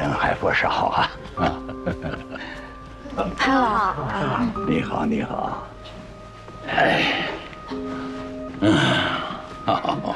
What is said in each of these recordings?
还不少啊。 潘老， 你好，你好。哎，好。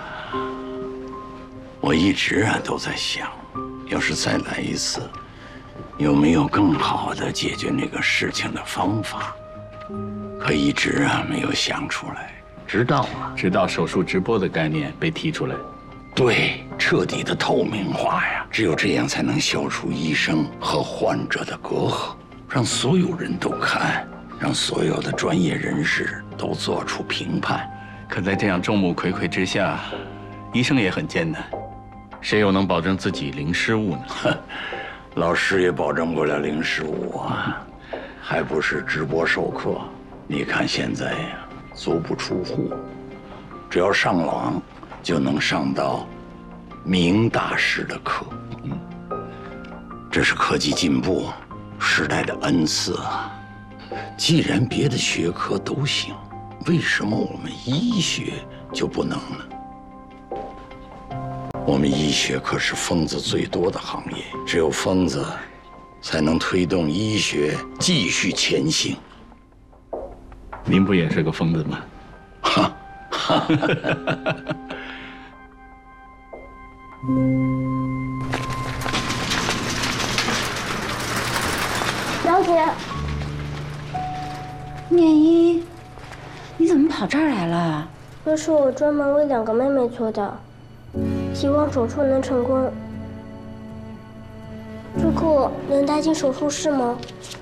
我一直都在想，要是再来一次，有没有更好的解决那个事情的方法？可一直没有想出来。直到手术直播的概念被提出来。对，彻底的透明化呀，只有这样才能消除医生和患者的隔阂，让所有人都看，让所有的专业人士都做出评判。可在这样众目睽睽之下，医生也很艰难，谁又能保证自己零失误呢？老师也保证不了零失误啊，还不是直播授课？你看现在呀，足不出户，只要上网就能上到明大师的课。这是科技进步时代的恩赐啊！既然别的学科都行，为什么我们医学就不能呢？我们医学可是疯子最多的行业，只有疯子才能推动医学继续前行。您不也是个疯子吗？哈， 表姐， 念一，你怎么跑这儿来了？ 这是我专门为2个妹妹做的，希望手术能成功。这个能带进手术室吗？